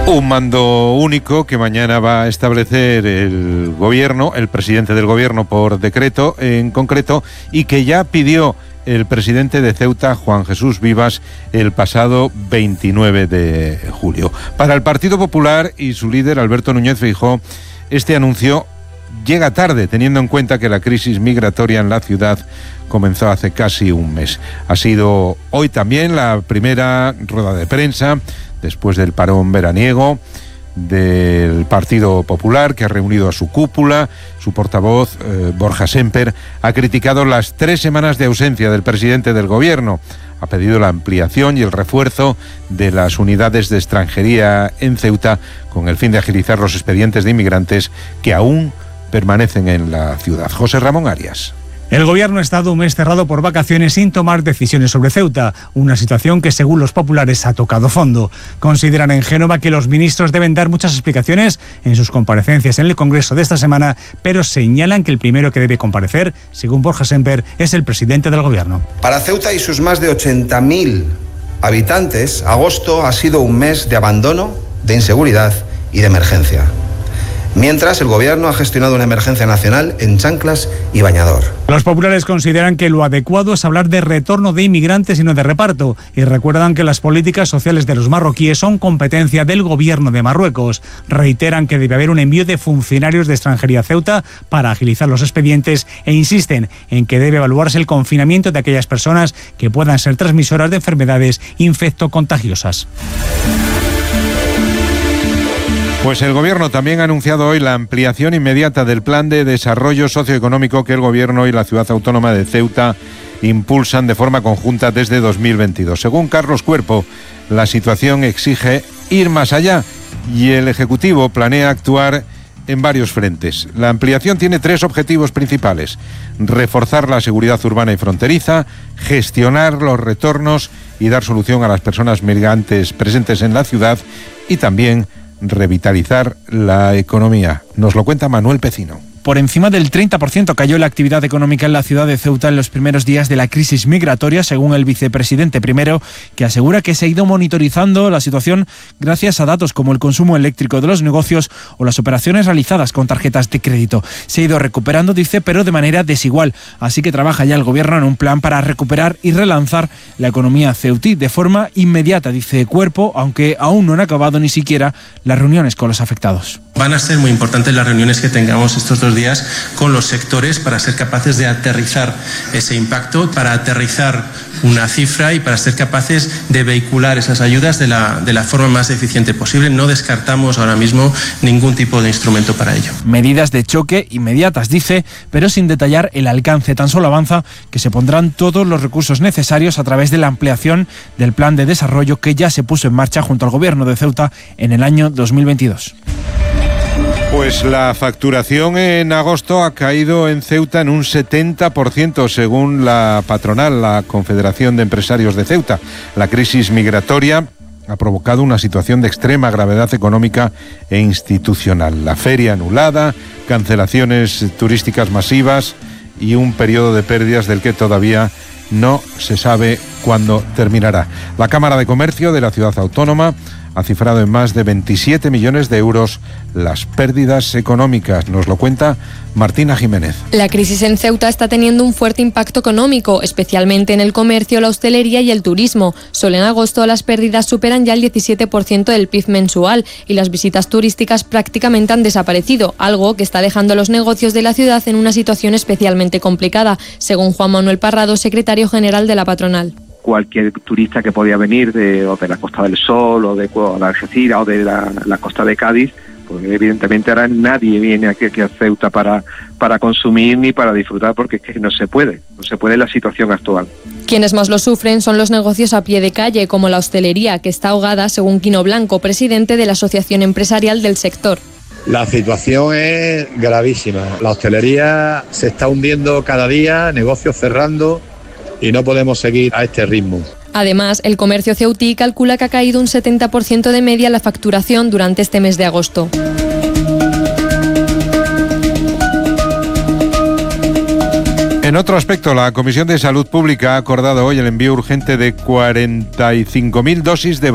Un mando único que mañana va a establecer el gobierno, el presidente del gobierno por decreto en concreto, y que ya pidió el presidente de Ceuta, Juan Jesús Vivas, el pasado 29 de julio. Para el Partido Popular y su líder, Alberto Núñez Feijóo, este anuncio llega tarde, teniendo en cuenta que la crisis migratoria en la ciudad comenzó hace casi un mes. Ha sido hoy también la primera rueda de prensa después del parón veraniego del Partido Popular, que ha reunido a su cúpula. Su portavoz, Borja Semper, ha criticado las 3 semanas de ausencia del presidente del gobierno. Ha pedido la ampliación y el refuerzo de las unidades de extranjería en Ceuta con el fin de agilizar los expedientes de inmigrantes que aún permanecen en la ciudad. José Ramón Arias. El gobierno ha estado un mes cerrado por vacaciones sin tomar decisiones sobre Ceuta, una situación que según los populares ha tocado fondo. Consideran en Génova que los ministros deben dar muchas explicaciones en sus comparecencias en el Congreso de esta semana, pero señalan que el primero que debe comparecer, según Borja Semper, es el presidente del gobierno. Para Ceuta y sus más de 80.000 habitantes, agosto ha sido un mes de abandono, de inseguridad y de emergencia. Mientras, el gobierno ha gestionado una emergencia nacional en chanclas y bañador. Los populares consideran que lo adecuado es hablar de retorno de inmigrantes y no de reparto, y recuerdan que las políticas sociales de los marroquíes son competencia del gobierno de Marruecos. Reiteran que debe haber un envío de funcionarios de extranjería a Ceuta para agilizar los expedientes e insisten en que debe evaluarse el confinamiento de aquellas personas que puedan ser transmisoras de enfermedades infectocontagiosas. Pues el gobierno también ha anunciado hoy la ampliación inmediata del plan de desarrollo socioeconómico que el gobierno y la ciudad autónoma de Ceuta impulsan de forma conjunta desde 2022. Según Carlos Cuerpo, la situación exige ir más allá y el Ejecutivo planea actuar en varios frentes. La ampliación tiene 3 objetivos principales: reforzar la seguridad urbana y fronteriza, gestionar los retornos y dar solución a las personas migrantes presentes en la ciudad, y también revitalizar la economía. Nos lo cuenta Manuel Pecino. Por encima del 30% cayó la actividad económica en la ciudad de Ceuta en los primeros días de la crisis migratoria, según el vicepresidente primero, que asegura que se ha ido monitorizando la situación gracias a datos como el consumo eléctrico de los negocios o las operaciones realizadas con tarjetas de crédito. Se ha ido recuperando, dice, pero de manera desigual. Así que trabaja ya el gobierno en un plan para recuperar y relanzar la economía ceutí de forma inmediata, dice Cuerpo, aunque aún no han acabado ni siquiera las reuniones con los afectados. Van a ser muy importantes las reuniones que tengamos estos 2 días con los sectores para ser capaces de aterrizar ese impacto, para aterrizar una cifra y para ser capaces de vehicular esas ayudas de la forma más eficiente posible. No descartamos ahora mismo ningún tipo de instrumento para ello. Medidas de choque inmediatas, dice, pero sin detallar el alcance. Tan solo avanza que se pondrán todos los recursos necesarios a través de la ampliación del plan de desarrollo que ya se puso en marcha junto al gobierno de Ceuta en el año 2022. Pues la facturación en agosto ha caído en Ceuta en un 70%, según la patronal, la Confederación de Empresarios de Ceuta. La crisis migratoria ha provocado una situación de extrema gravedad económica e institucional. La feria anulada, cancelaciones turísticas masivas y un periodo de pérdidas del que todavía no se sabe cuándo terminará. La Cámara de Comercio de la ciudad autónoma ha cifrado en más de 27 millones de euros las pérdidas económicas. Nos lo cuenta Martina Jiménez. La crisis en Ceuta está teniendo un fuerte impacto económico, especialmente en el comercio, la hostelería y el turismo. Solo en agosto las pérdidas superan ya el 17% del PIB mensual y las visitas turísticas prácticamente han desaparecido, algo que está dejando a los negocios de la ciudad en una situación especialmente complicada, según Juan Manuel Parrado, secretario general de la patronal. Cualquier turista que podía venir de la Costa del Sol o de Algeciras o de la costa de Cádiz, pues evidentemente ahora nadie viene aquí a Ceuta para consumir ni para disfrutar, porque es que no se puede en la situación actual. Quienes más lo sufren son los negocios a pie de calle, como la hostelería, que está ahogada, según Quino Blanco, presidente de la Asociación Empresarial del sector. La situación es gravísima. La hostelería se está hundiendo cada día, negocios cerrando, y no podemos seguir a este ritmo. Además, el comercio ceutí calcula que ha caído un 70% de media la facturación durante este mes de agosto. En otro aspecto, la Comisión de Salud Pública ha acordado hoy el envío urgente de 45.000 dosis de